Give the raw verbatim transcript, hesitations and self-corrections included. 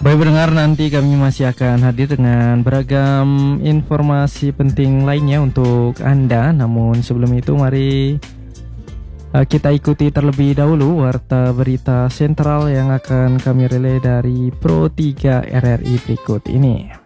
Baik pendengar, nanti kami masih akan hadir dengan beragam informasi penting lainnya untuk Anda. Namun sebelum itu mari uh, kita ikuti terlebih dahulu warta berita sentral yang akan kami relay dari Pro tiga R R I berikut ini.